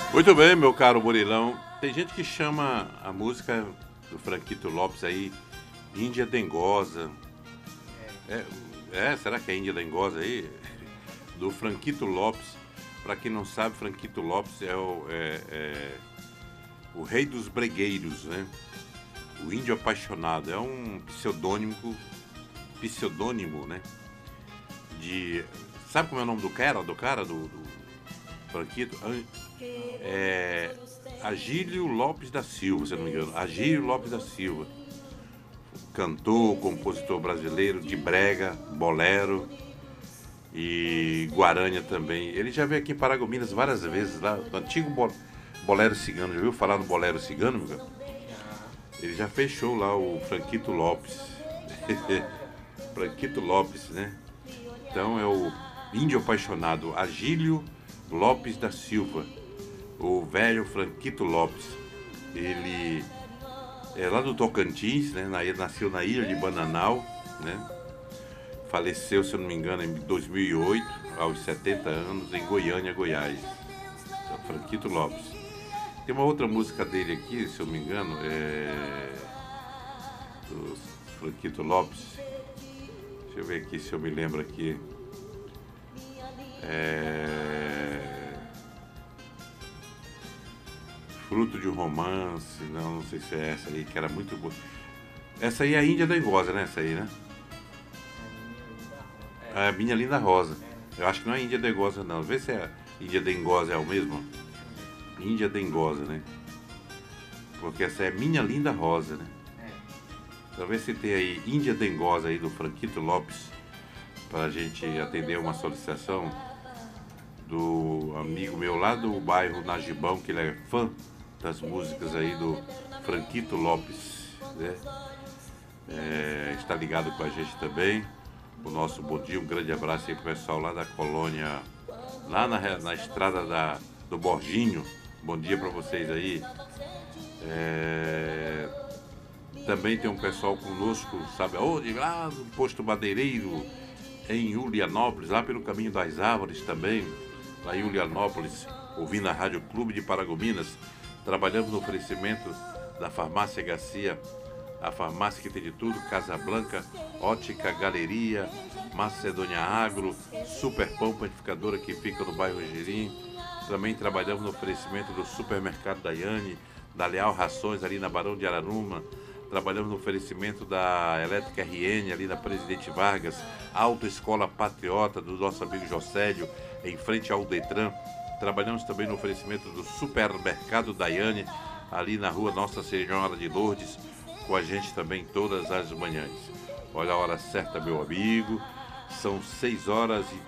Muito bem, meu caro Murilão. Tem gente que chama a música do Franquito Lopes aí Índia Dengosa. Será que é Índia Dengosa aí? Do Franquito Lopes. Pra quem não sabe, Franquito Lopes é o rei dos bregueiros, né? O índio apaixonado. É um pseudônimo, né? Sabe como é o nome do cara? Do Franquito? Agílio Lopes da Silva, se eu não me engano. Agílio Lopes da Silva. Cantor, compositor brasileiro de brega, bolero e guarânia também. Ele já veio aqui em Paragominas várias vezes, lá no antigo bolero cigano. Já viu falar no bolero cigano, meu cara? Ele já fechou lá o Franquito Lopes. Franquito Lopes, né? Então é o índio apaixonado, Agílio Lopes da Silva, o velho Franquito Lopes. Ele é lá do Tocantins, né? Nasceu na ilha de Bananal, né? Faleceu, se eu não me engano, em 2008, aos 70 anos, em Goiânia, Goiás. Então, Franquito Lopes. Tem uma outra música dele aqui, se eu não me engano, do Franquito Lopes. Deixa eu ver aqui se eu me lembro aqui. Fruto de um Romance. Não sei se é essa aí, que era muito boa. Essa aí é a Índia Dengosa, né? Essa aí, né? A Minha Linda Rosa. Eu acho que não é Índia Dengosa, não. Vê se a Índia Dengosa é o mesmo. Índia Dengosa, né? Porque essa é Minha Linda Rosa, né? Então vê se tem aí Índia Dengosa aí do Franquito Lopes, para a gente atender uma solicitação do amigo meu lá do bairro Najibão, que ele é fã das músicas aí do Franquito Lopes, né? Está ligado com a gente também. O nosso bom dia, um grande abraço aí pro pessoal lá da colônia, lá na estrada do Borginho. Bom dia para vocês aí. Também tem um pessoal conosco, sabe aonde? Lá no Posto Madeireiro, em Julianópolis, lá pelo Caminho das Árvores também, lá em Julianópolis, ouvindo a Rádio Clube de Paragominas. Trabalhamos no oferecimento da Farmácia Garcia, a farmácia que tem de tudo, Casa Blanca, Ótica, Galeria, Macedônia Agro, Super Pão Panificadora, que fica no bairro Angelim. Também trabalhamos no oferecimento do Supermercado Daiane, da Leal Rações, ali na Barão de Araruma. Trabalhamos no oferecimento da Elétrica RN, ali na Presidente Vargas, Autoescola Patriota, do nosso amigo Josélio, em frente ao Detran. Trabalhamos também no oferecimento do Supermercado Daiane, ali na rua Nossa Senhora de Lourdes, com a gente também todas as manhãs. Olha a hora certa, meu amigo. São 6 horas e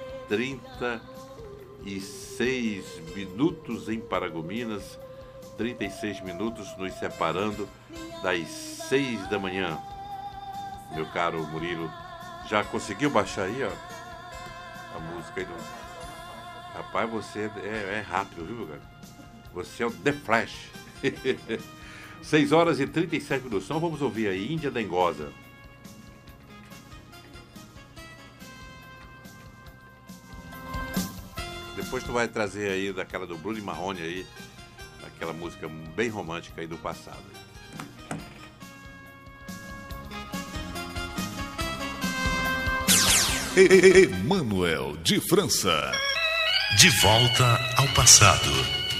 36 minutos em Paragominas. 36 minutos nos separando das 6 da manhã. Meu caro Murilo, já conseguiu baixar aí, ó, a música aí do... Rapaz, você é rápido, viu, cara? Você é o The Flash. 6 horas e 37 minutos. Então vamos ouvir aí Índia Dengosa. Depois tu vai trazer aí daquela do Bruno Marrone aí, aquela música bem romântica aí do passado. Emanuel de França. De volta ao passado.